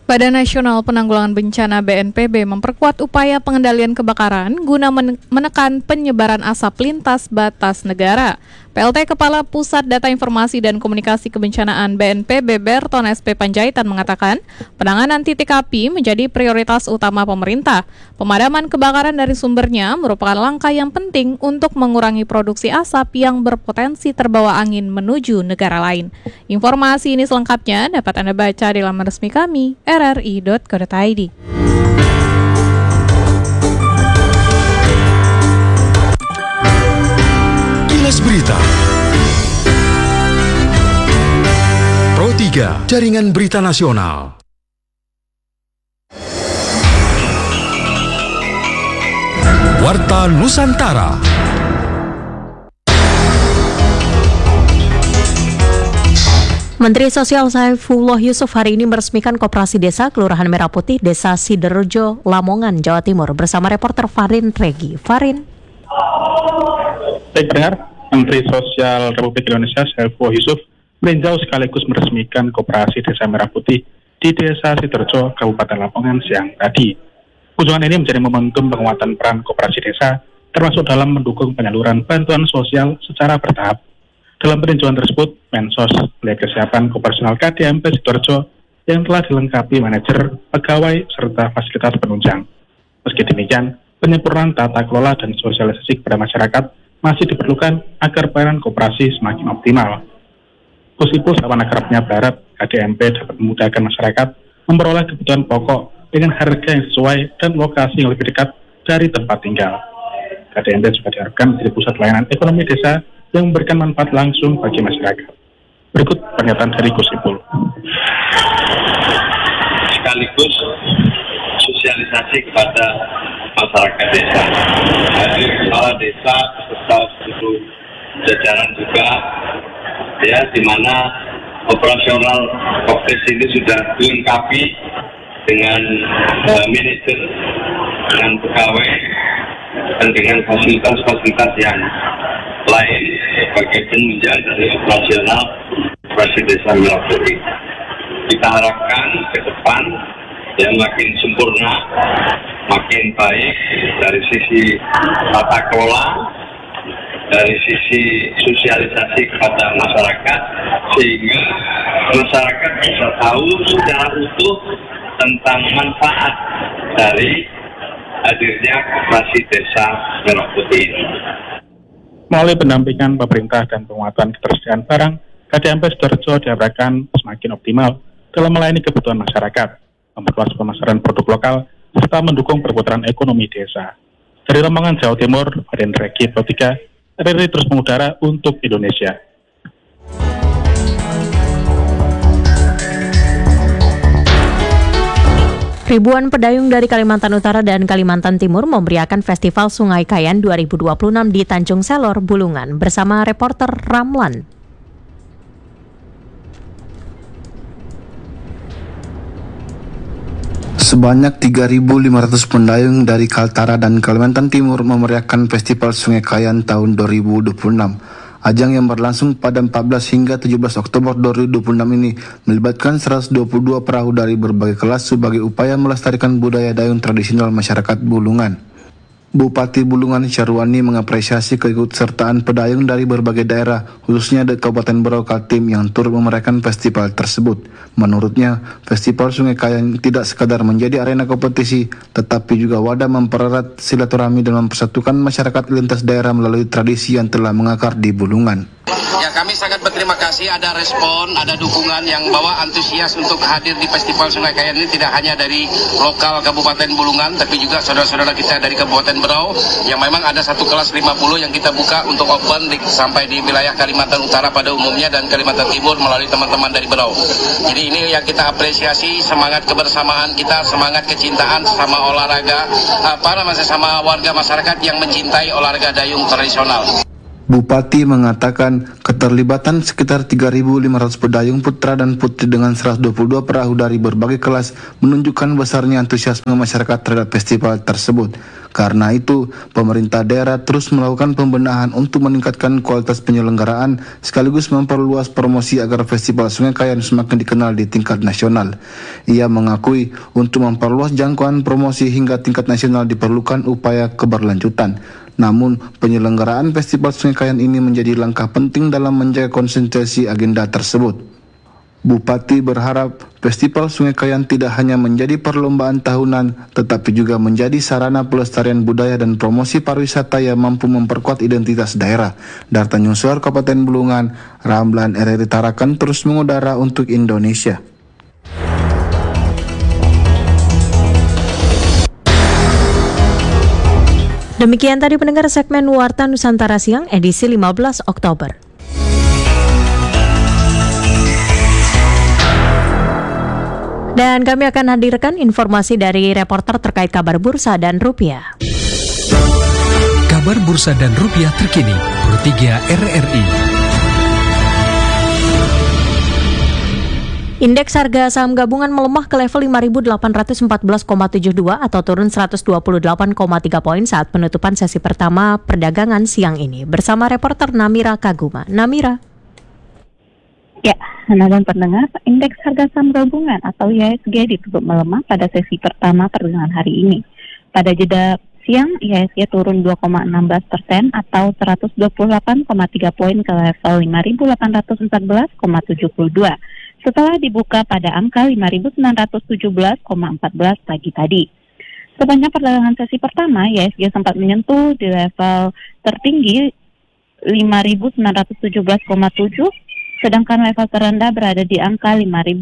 Badan Nasional Penanggulangan Bencana BNPB memperkuat upaya pengendalian kebakaran guna menekan penyebaran asap lintas batas negara. PLT Kepala Pusat Data Informasi dan Komunikasi Kebencanaan BNPB Berton SP Panjaitan mengatakan, penanganan titik api menjadi prioritas utama pemerintah. Pemadaman kebakaran dari sumbernya merupakan langkah yang penting untuk mengurangi produksi asap yang berpotensi terbawa angin menuju negara lain. Informasi ini selengkapnya dapat Anda baca di laman resmi kami, rri.co.id. Kilas Berita Pro 3 Jaringan Berita Nasional. Warta Nusantara. Menteri Sosial Saifullah Yusuf hari ini meresmikan Koperasi Desa Kelurahan Merah Putih, Desa Sidorejo, Lamongan, Jawa Timur bersama reporter Farin Regi. Farin. Baik pendengar, Menteri Sosial Republik Indonesia Saifullah Yusuf meninjau sekaligus meresmikan Koperasi Desa Merah Putih di Desa Sidorejo, Kabupaten Lamongan siang tadi. Kunjungan ini menjadi momentum penguatan peran Koperasi Desa, termasuk dalam mendukung penyaluran bantuan sosial secara bertahap. Dalam peninjauan tersebut, Mensos melihat kesiapan operasional KDMP Sidorejo yang telah dilengkapi manajer, pegawai, serta fasilitas penunjang. Meski demikian, penyempurnaan tata kelola dan sosialisasi kepada masyarakat masih diperlukan agar pelayanan koperasi semakin optimal. Kusipul Sawan Akrabnya berharap KDMP dapat memudahkan masyarakat memperoleh kebutuhan pokok dengan harga yang sesuai dan lokasi yang lebih dekat dari tempat tinggal. KDMP juga diharapkan menjadi pusat layanan ekonomi desa yang memberikan manfaat langsung bagi masyarakat. Berikut pernyataan dari Kusipul. Sekaligus sosialisasi kepada masyarakat desa. Hadir kepala desa serta seluruh jajaran juga, ya, di mana operasional Kopdes ini sudah dilengkapi dengan manajer, dengan pegawai, dan dengan fasilitas-fasilitas yang lain sebagai penunjang dari operasional Koperasi Desa Merah Putih. Kita harapkan ke depan yang makin sempurna, makin baik dari sisi tata kelola, dari sisi sosialisasi kepada masyarakat, sehingga masyarakat bisa tahu secara utuh tentang manfaat dari hadirnya Koperasi Desa Merah Putih ini. Melalui pendampingan pemerintah dan penguatan ketersediaan barang, KDMP Sidorejo diharapkan semakin optimal dalam melayani kebutuhan masyarakat, memperluas pemasaran produk lokal, serta mendukung perputaran ekonomi desa. Dari Lamongan, Jawa Timur, Farin Regi, Pro 3, RRI terus mengudara untuk Indonesia. Ribuan pedayung dari Kalimantan Utara dan Kalimantan Timur memeriahkan Festival Sungai Kayan 2026 di Tanjung Selor, Bulungan bersama reporter Ramlan. Sebanyak 3.500 pendayung dari Kaltara dan Kalimantan Timur memeriahkan Festival Sungai Kayan tahun 2026. Ajang yang berlangsung pada 14 hingga 17 Oktober 2026 ini melibatkan 122 perahu dari berbagai kelas sebagai upaya melestarikan budaya dayung tradisional masyarakat Bulungan. Bupati Bulungan Syarwani mengapresiasi keikutsertaan pedayung dari berbagai daerah, khususnya di Kabupaten Berau Kaltim yang turut memeriahkan festival tersebut. Menurutnya, Festival Sungai Kayan tidak sekadar menjadi arena kompetisi, tetapi juga wadah mempererat silaturahmi dan mempersatukan masyarakat lintas daerah melalui tradisi yang telah mengakar di Bulungan. Ya, kami sangat berterima kasih ada respon, ada dukungan yang bahwa antusias untuk hadir di Festival Sungai Kayan ini tidak hanya dari lokal Kabupaten Bulungan, tapi juga saudara-saudara kita dari Kabupaten Berau yang memang ada satu kelas 50 yang kita buka untuk open sampai di wilayah Kalimantan Utara pada umumnya dan Kalimantan Timur melalui teman-teman dari Berau. Jadi ini yang kita apresiasi, semangat kebersamaan kita, semangat kecintaan sama olahraga, sama warga masyarakat yang mencintai olahraga dayung tradisional. Bupati mengatakan keterlibatan sekitar 3.500 pedayung putra dan putri dengan 122 perahu dari berbagai kelas menunjukkan besarnya antusiasme masyarakat terhadap festival tersebut. Karena itu, pemerintah daerah terus melakukan pembenahan untuk meningkatkan kualitas penyelenggaraan sekaligus memperluas promosi agar Festival Sungai Kayan semakin dikenal di tingkat nasional. Ia mengakui untuk memperluas jangkauan promosi hingga tingkat nasional diperlukan upaya keberlanjutan. Namun, penyelenggaraan Festival Sungai Kayan ini menjadi langkah penting dalam menjaga konsentrasi agenda tersebut. Bupati berharap Festival Sungai Kayan tidak hanya menjadi perlombaan tahunan, tetapi juga menjadi sarana pelestarian budaya dan promosi pariwisata yang mampu memperkuat identitas daerah. Darta Nyusuar Kabupaten Bulungan, Ramlan RRI Tarakan terus mengudara untuk Indonesia. Demikian tadi pendengar segmen Warta Nusantara Siang edisi 15 Oktober. Dan kami akan hadirkan informasi dari reporter terkait kabar bursa dan rupiah. Kabar bursa dan rupiah terkini, Pro 3 RRI. Indeks harga saham gabungan melemah ke level 5.814,72 atau turun 128,3 poin saat penutupan sesi pertama perdagangan siang ini. Bersama reporter Namira Kaguma. Namira. Ya, namun pendengar, indeks harga saham gabungan atau IHSG ditutup melemah pada sesi pertama perdagangan hari ini. Pada jeda siang, IHSG turun 2,16% atau 128,3 poin ke level 5.814,72 setelah dibuka pada angka 5.917,14 pagi tadi. Sepanjang perdagangan sesi pertama, IHSG sempat menyentuh di level tertinggi 5.917,7, sedangkan level terendah berada di angka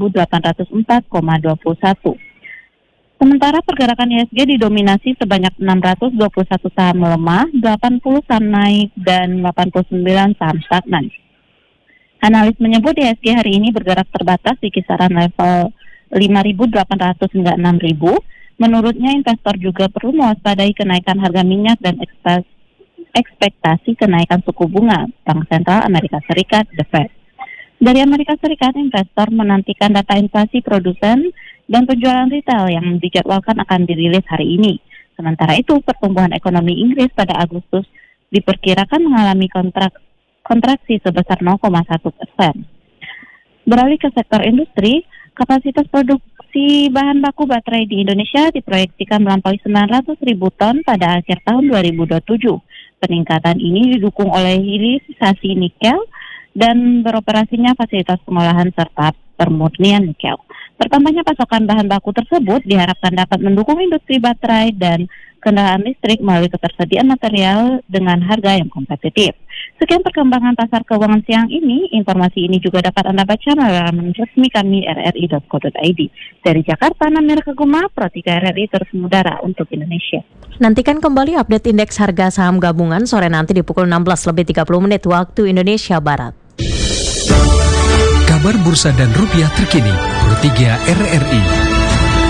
5.804,21. Sementara pergerakan IHSG didominasi sebanyak 621 saham melemah, 80 saham naik, dan 89 saham stagnan. Analis menyebut IHSG hari ini bergerak terbatas di kisaran level 5.800 hingga 6.000. Menurutnya investor juga perlu mewaspadai kenaikan harga minyak dan ekspektasi kenaikan suku bunga Bank Sentral Amerika Serikat, The Fed. Dari Amerika Serikat, investor menantikan data inflasi produsen dan penjualan retail yang dijadwalkan akan dirilis hari ini. Sementara itu, pertumbuhan ekonomi Inggris pada Agustus diperkirakan mengalami kontraksi sebesar 0,1%. Beralih ke sektor industri, kapasitas produksi bahan baku baterai di Indonesia diproyeksikan melampaui 900.000 ton pada akhir tahun 2027. Peningkatan ini didukung oleh hilirisasi nikel dan beroperasinya fasilitas pengolahan serta pemurnian nikel. Bertambahnya pasokan bahan baku tersebut diharapkan dapat mendukung industri baterai dan kendaraan listrik melalui ketersediaan material dengan harga yang kompetitif. Sekian perkembangan pasar keuangan siang ini. Informasi ini juga dapat Anda baca melalui laman resmi kami rri.co.id. Dari Jakarta, Namira Kaguma, Pro 3 RRI terus mengudara untuk Indonesia. Nantikan kembali update indeks harga saham gabungan sore nanti di pukul 16:30 waktu Indonesia Barat. Kabar bursa dan rupiah terkini, Pro 3 RRI.